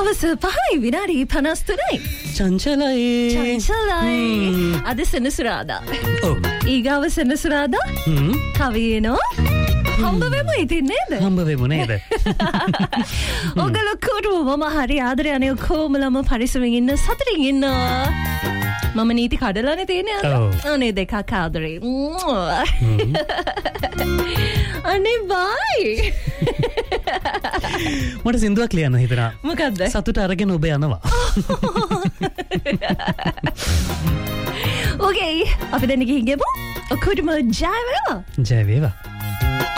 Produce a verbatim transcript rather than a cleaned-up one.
හවස පහයි විනාඩි පනස් තුනයි. චංචලයි. චංචලයි. අද සෙනසුරාදා. ඔව්. ඊගාව සෙනසුරාදා හ්ම්. කවියනෝ හම්බ වෙමු ඉතින් නේද? හම්බ වෙමු නේද? ඔගොල්ලෝ කොටුව මම හරි ආදරේ අනේ කොහොමලම පරිස්සමින් ඉන්න සතුටින් ඉන්න. මම නීති කඩලානේ තියෙන්නේ. අනේ දෙකක් ආදරේ. අනේ බයි. මට සින්දුවක් ලියන්න හිතනවා. මොකද්ද? සතුට අරගෙන ඔබ යනවා. ඕකේ අපි දැන් ගිහින් ගමු. ඔක්කොටම ජය වේවා. ජය වේවා.